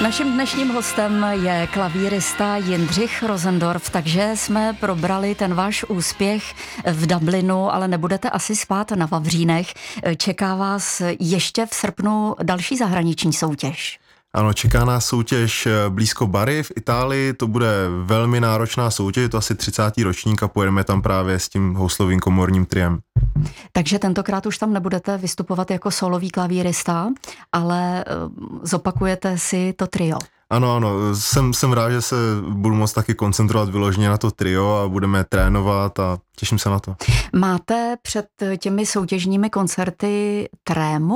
Naším dnešním hostem je klavírista Jindřich Rosendorf, takže jsme probrali ten váš úspěch v Dublinu, ale nebudete asi spát na vavřínech. Čeká vás ještě v srpnu další zahraniční soutěž. Ano, čeká nás soutěž blízko Bari v Itálii, to bude velmi náročná soutěž, je to asi 30. ročník a pojedeme tam právě s tím houslovým komorním triem. Takže tentokrát už tam nebudete vystupovat jako solový klavírista, ale zopakujete si to trio. Ano, jsem rád, že se budu moct taky koncentrovat vyloženě na to trio a budeme trénovat a těším se na to. Máte před těmi soutěžními koncerty trému?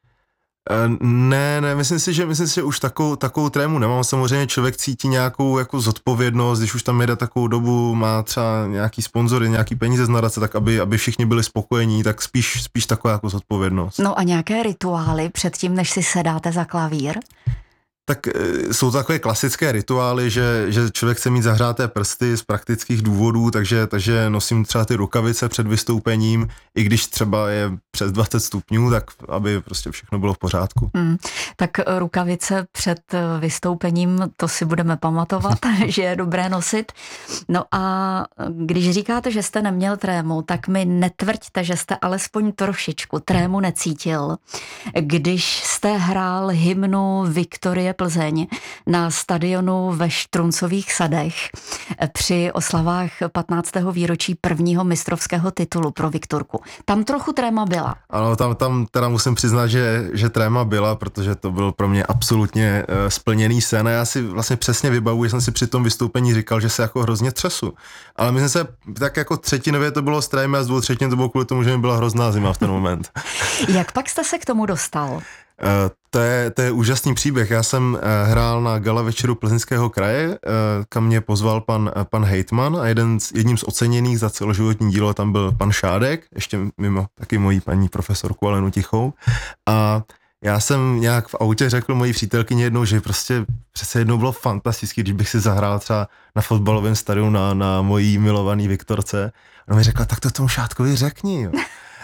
Ne, myslím si, že už takovou trému nemám. Samozřejmě člověk cítí nějakou jako zodpovědnost, když už tam jede takovou dobu, má třeba nějaký sponzory, nějaký peníze z nadace, tak aby všichni byli spokojení, tak spíš taková jako zodpovědnost. No a nějaké rituály předtím, než si sedáte za klavír? Tak jsou to takové klasické rituály, že člověk chce mít zahřáté prsty z praktických důvodů, takže nosím třeba ty rukavice před vystoupením, i když třeba je přes 20 stupňů, tak aby prostě všechno bylo v pořádku. Tak rukavice před vystoupením, to si budeme pamatovat, že je dobré nosit. No a když říkáte, že jste neměl trému, tak mi netvrďte, že jste alespoň trošičku trému necítil, když jste hrál hymnu Viktorie Plzeň na stadionu ve Štruncových sadech při oslavách 15. výročí prvního mistrovského titulu pro Viktorku. Tam trochu tréma byla. Ano, tam teda musím přiznat, že tréma byla, protože to byl pro mě absolutně splněný sen a já si vlastně přesně vybavuji, že jsem si při tom vystoupení říkal, že se jako hrozně třesu. Ale myslím se, tak jako třetinově to bylo z trémy a z 2/3 to bylo kvůli tomu, že mi byla hrozná zima v ten moment. Jak pak jste se k tomu dostal? To je úžasný příběh. Já jsem hrál na gala večeru Plzeňského kraje, kam mě pozval pan hejtman a jedním z oceněných za celoživotní dílo tam byl pan Šádek, ještě mimo taky mojí paní profesorku Alenu Tichou. A já jsem nějak v autě řekl mojí přítelkyni jednou, že prostě přece jednou bylo fantastický, když bych si zahrál třeba na fotbalovém stadionu na mojí milovaný Viktorce. A on mi řekla, tak to tomu Šádkovi řekni, jo.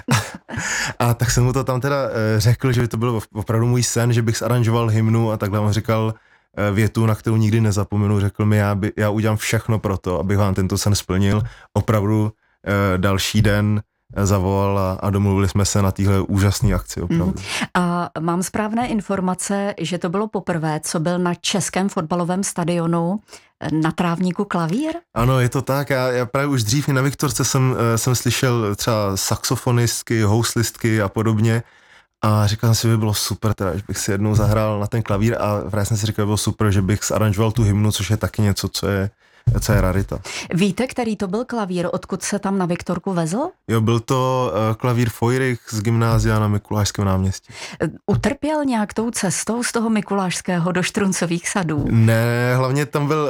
A tak jsem mu to tam teda řekl, že by to byl opravdu můj sen, že bych zaranžoval hymnu a takhle. On říkal větu, na kterou nikdy nezapomenu, řekl mi, já udělám všechno pro to, abych vám tento sen splnil. Opravdu další den zavolal a domluvili jsme se na téhle úžasné akci. Opravdu. A mám správné informace, že to bylo poprvé, co byl na českém fotbalovém stadionu na trávníku klavír? Ano, je to tak. Já právě už dřív i na Viktorce jsem slyšel třeba saxofonistky, houslistky a podobně a říkal jsem si, by bylo super, teda, že bych si jednou zahrál na ten klavír a právě jsem si říkal, by bylo super, že bych zaranžoval tu hymnu, což je taky něco, co je rarita. Víte, který to byl klavír, odkud se tam na Viktorku vezl? Jo, byl to klavír Fojrych z gymnázia na Mikulášském náměstí. Utrpěl nějak tou cestou z toho Mikulášského do Štruncových sadů? Ne, hlavně tam byl,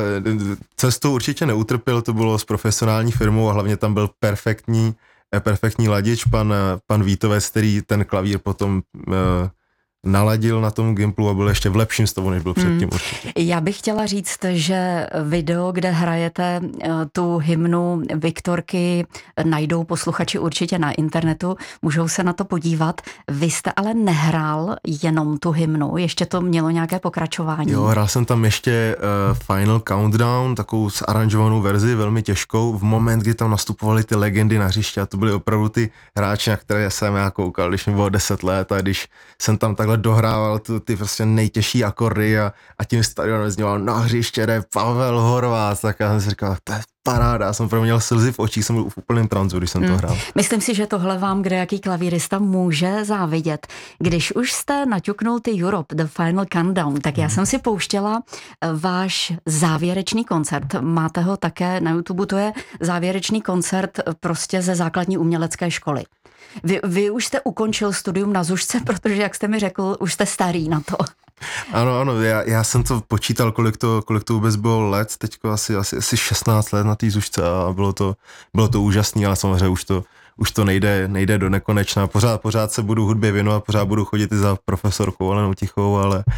cestou určitě neutrpěl, to bylo s profesionální firmou a hlavně tam byl perfektní ladič, pan Vítovec, který ten klavír potom naladil na tom Gimplu a byl ještě v lepším stavu, než byl předtím určitě. Já bych chtěla říct, že video, kde hrajete tu hymnu Viktorky, najdou posluchači určitě na internetu, můžou se na to podívat. Vy jste ale nehrál jenom tu hymnu, ještě to mělo nějaké pokračování. Jo, hrál jsem tam ještě Final Countdown, takovou zaranžovanou verzi, velmi těžkou, v moment, kdy tam nastupovaly ty legendy na hřiště a to byly opravdu ty hráči, na které jsem já koukal, když mi bylo 10 let a když jsem tam takhle dohrával ty prostě nejtěžší akordy a tím stadionem zněval na hřiště jde Pavel Horváth, tak já jsem si říkal, to je paráda, já jsem pro mě měl slzy v očích, jsem byl v úplném tranzu, když jsem to hrál. Myslím si, že tohle vám kdejaký klavírista může závidět. Když už jste naťuknul ty Europe, The Final Countdown, tak já jsem si pouštěla váš závěrečný koncert. Máte ho také na YouTube, to je závěrečný koncert prostě ze základní umělecké školy. Vy už jste ukončil studium na zušce, protože, jak jste mi řekl, už jste starý na to. Ano, já jsem to počítal, kolik to vůbec bylo let, teďko asi 16 let na té zušce a bylo to úžasný, ale samozřejmě už to nejde do nekonečna. Pořád se budu hudbě věnovat, pořád budu chodit i za profesorkou Alenou Tichou,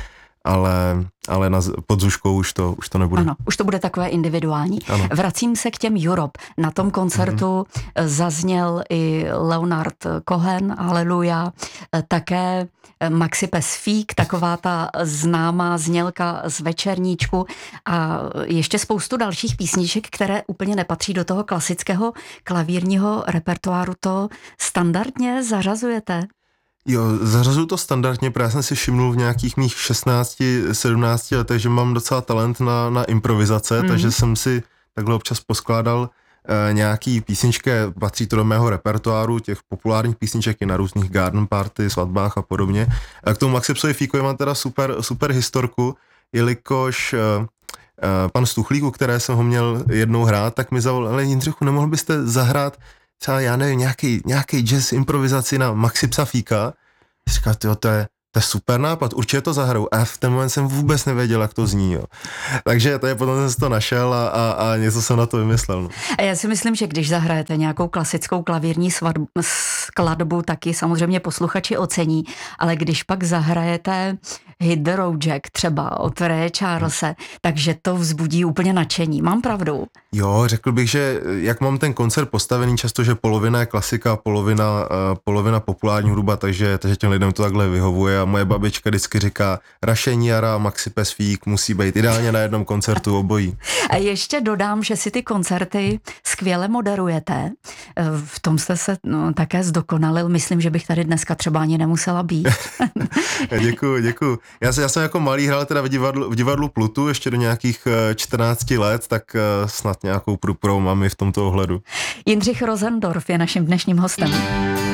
ale pod Zuškou už to nebude. Ano, už to bude takové individuální. Ano. Vracím se k těm Europe. Na tom koncertu zazněl i Leonard Cohen, Haleluja, také Maxi Pes Fík, taková ta známá znělka z Večerníčku a ještě spoustu dalších písniček, které úplně nepatří do toho klasického klavírního repertoáru. To standardně zařazujete? Jo, zařazuju to standardně, protože já jsem si všimnul v nějakých mých 16-17 letech, že mám docela talent na improvizace, takže jsem si takhle občas poskládal nějaký písničky, patří to do mého repertoáru, těch populárních písniček i na různých garden party, svatbách a podobně. A k tomu Maxi Psovi Fíkovi mám teda super historku, jelikož pan Stuchlík, u které jsem ho měl jednou hrát, tak mi zavolal, ale Jindřichu, nemohl byste zahrát třeba, já nevím, nějaký jazz improvizaci na Maxi Psa Fíka? Říkal, to je super nápad, určitě to zahraju. A v ten moment jsem vůbec nevěděl, jak to zní. Jo. Takže potom jsem si to našel a něco jsem na to vymyslel. No. A já si myslím, že když zahrajete nějakou klasickou klavírní skladbu, taky samozřejmě posluchači ocení, ale když pak zahrajete Hit the Road Jack třeba od Raye Charlese, takže to vzbudí úplně nadšení. Mám pravdu? Jo, řekl bych, že jak mám ten koncert postavený často, že polovina je klasika, polovina populární hudba, takže těm lidem to takhle vyhovuje a moje babička vždycky říká, Rašení jara a Maxi Pes Fík musí být ideálně na jednom koncertu obojí. A ještě dodám, že si ty koncerty skvěle moderujete. V tom jste se také zdokonalil. Myslím, že bych tady dneska třeba ani nemusela být. Děkuju. Já jsem jako malý hrál teda v divadlu Plutu ještě do nějakých 14 let, tak snad nějakou průpravu mám i v tomto ohledu. Jindřich Rosendorf je naším dnešním hostem.